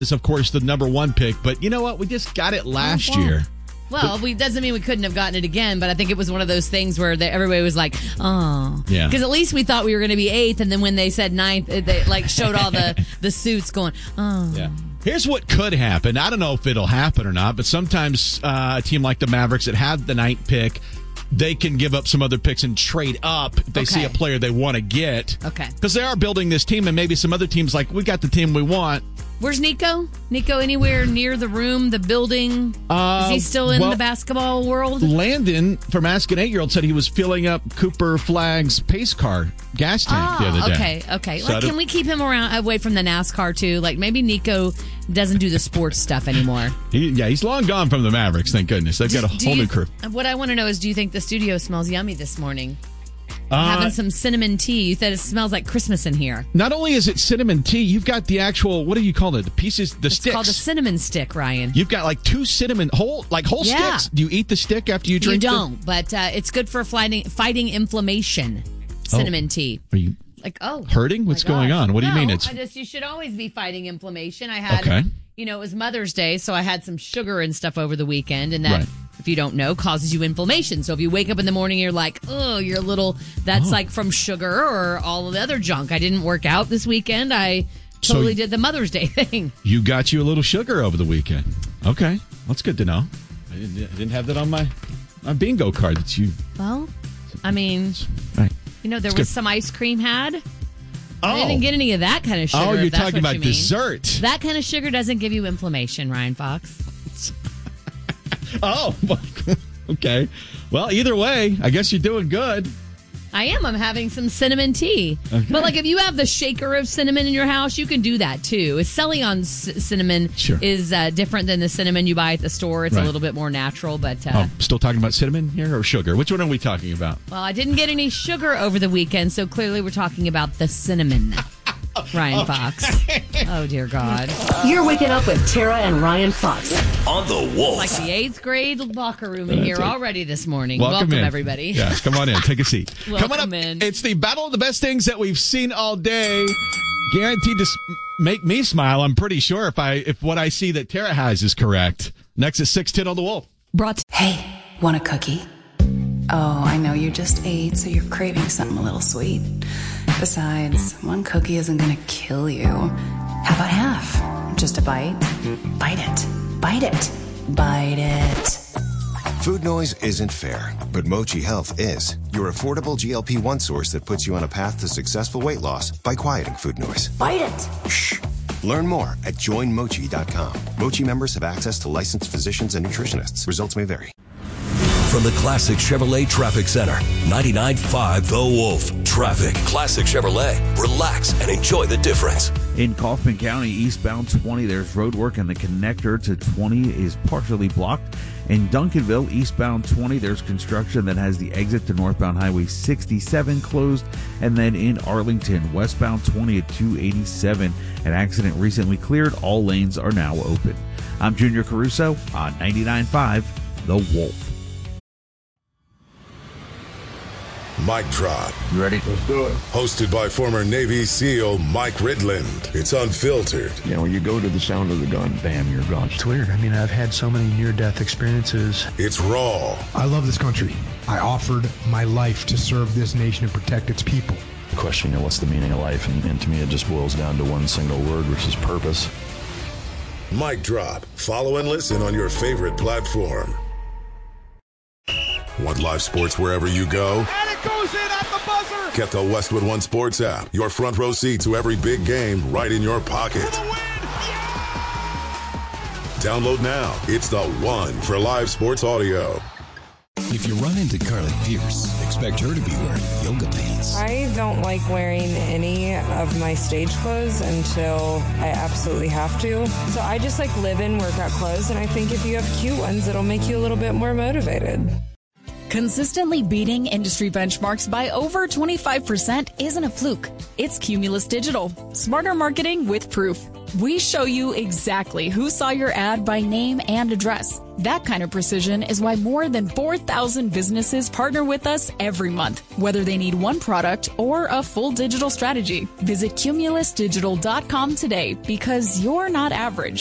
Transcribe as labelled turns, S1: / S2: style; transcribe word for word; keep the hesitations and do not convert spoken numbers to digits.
S1: is, of course, the number one pick. But you know what? We just got it last year.
S2: Well, we doesn't mean we couldn't have gotten it again, but I think it was one of those things where they, everybody was like, oh.
S1: Yeah.
S2: Because at least we thought we were going to be eighth, and then when they said ninth, they like showed all the, the suits going, oh.
S1: Yeah. Here's what could happen. I don't know if it'll happen or not, but sometimes uh, a team like the Mavericks that have the ninth pick, they can give up some other picks and trade up if they
S2: Okay.
S1: see a player they want to get.
S2: Okay.
S1: Because they are building this team, and maybe some other teams like, we got the team we want.
S2: Where's Nico? Nico anywhere near the room, the building?
S1: Uh,
S2: Is he still in
S1: well,
S2: the basketball world?
S1: Landon from Ask an Eight-Year-Old said he was filling up Cooper Flagg's pace car gas tank the other
S2: Oh,
S1: day.
S2: okay, okay.
S1: So
S2: Like,
S1: I
S2: can we keep him around away from the NASCAR too? Like maybe Nico doesn't do the sports stuff anymore.
S1: He, yeah, he's long gone from the Mavericks, thank goodness. They've got a
S2: Do
S1: whole
S2: you-
S1: new crew.
S2: What I want to know is, do you think the studio smells yummy this morning?
S1: Uh,
S2: Having some cinnamon tea. You said it smells like Christmas in here.
S1: Not only is it cinnamon tea, you've got the actual, what do you call it? The pieces, the
S2: It's
S1: sticks.
S2: called a cinnamon stick, Ryan.
S1: You've got like two cinnamon, whole, like whole
S2: Yeah.
S1: sticks. Do you eat the stick after you
S2: You
S1: drink it?
S2: don't, but uh, it's good for fighting, fighting inflammation. Cinnamon tea.
S1: Are you
S2: Like, oh.
S1: hurting? What's
S2: my gosh.
S1: going on? What do you
S2: No,
S1: mean? It's
S2: I just, you should always be fighting inflammation. I had,
S1: Okay.
S2: you know, it was Mother's Day, so I had some sugar and stuff over the weekend, and that,
S1: Right.
S2: if you don't know, causes you inflammation. So if you wake up in the morning, you're like, oh, you're a little, that's
S1: Oh.
S2: like from sugar or all of the other junk. I didn't work out this weekend. I
S1: So
S2: totally
S1: y-
S2: did the Mother's Day thing.
S1: you got you a little sugar over the weekend. Okay, that's good to know. I didn't, I didn't have that on my, my bingo card that you.
S2: Well, I mean,
S1: Right.
S2: you know, there
S1: It's
S2: was
S1: good.
S2: some ice cream had.
S1: Oh.
S2: I didn't get any of that kind of sugar.
S1: Oh,
S2: if
S1: you're
S2: that's
S1: talking
S2: what
S1: about
S2: you mean.
S1: dessert.
S2: That kind of sugar doesn't give you inflammation, Ryan Fox.
S1: Oh, okay. Well, either way, I guess you're doing good.
S2: I am. I'm having some cinnamon tea.
S1: Okay.
S2: But like if you have the shaker of cinnamon in your house, you can do that too. It's selling on c- cinnamon
S1: Sure.
S2: is uh, different than the cinnamon you buy at the store. It's
S1: Right.
S2: a little bit more natural. But uh,
S1: Oh, still talking about cinnamon here or sugar? Which one are we talking about?
S2: well, I didn't get any sugar over the weekend, so clearly we're talking about the cinnamon. Ryan Fox. Oh dear God.
S3: You're waking up with Tara and Ryan Fox.
S4: On the Wolf.
S2: Like the eighth grade locker room in here already this morning.
S1: Welcome,
S2: Welcome
S1: in.
S2: everybody.
S1: Yes, come on in. Take a seat.
S2: Welcome
S1: Coming up,
S2: in.
S1: it's the battle of the best things that we've seen all day. Guaranteed to s- make me smile. I'm pretty sure if I if what I see that Tara has is correct. Next is six ten on the Wolf.
S2: Brought to-
S5: Hey, want a cookie? Oh, I know you just ate, so you're craving something a little sweet. Besides, one cookie isn't gonna kill you. How about half? Just a bite? Bite it. Bite it. Bite it.
S6: Food noise isn't fair, but Mochi Health is. Your affordable G L P one source that puts you on a path to successful weight loss by quieting food noise.
S5: Bite it.
S6: Shh. Learn more at join mochi dot com. Mochi members have access to licensed physicians and nutritionists. Results may vary.
S4: From the Classic Chevrolet Traffic Center, ninety-nine point five The Wolf. Traffic. Classic Chevrolet. Relax and enjoy the difference.
S7: In Kaufman County, eastbound twenty, there's road work and the connector to twenty is partially blocked. In Duncanville, eastbound twenty, there's construction that has the exit to northbound Highway sixty-seven closed. And then in Arlington, westbound twenty at two eighty-seven, an accident recently cleared. All lanes are now open. I'm Junior Caruso on ninety-nine point five The Wolf.
S8: Mic Drop.
S9: You ready? Let's do it.
S8: Hosted by former Navy SEAL Mike Ridland. It's unfiltered.
S9: You know, when you go to the sound of the gun, bam, you're gone.
S10: It's weird. I mean, I've had so many near-death experiences.
S8: It's raw.
S10: I love this country. I offered my life to serve this nation and protect its people.
S9: Question, you know, what's the meaning of life? And, and to me, it just boils down to one single word, which is purpose.
S8: Mic Drop. Follow and listen on your favorite platform. Want live sports wherever you go?
S11: And it goes in at the buzzer!
S8: Get the Westwood One Sports app. Your front row seat to every big game right in your pocket. Download now. It's the one for live sports audio.
S12: If you run into Carly Pierce, expect her to be wearing yoga pants.
S13: I don't like wearing any of my stage clothes until I absolutely have to. So I just like live in workout clothes, and I think if you have cute ones, it'll make you a little bit more motivated.
S14: Consistently beating industry benchmarks by over twenty-five percent isn't a fluke. It's Cumulus Digital. Smarter marketing with proof. We show you exactly who saw your ad by name and address. That kind of precision is why more than four thousand businesses partner with us every month, whether they need one product or a full digital strategy. Visit cumulus digital dot com today because you're not average.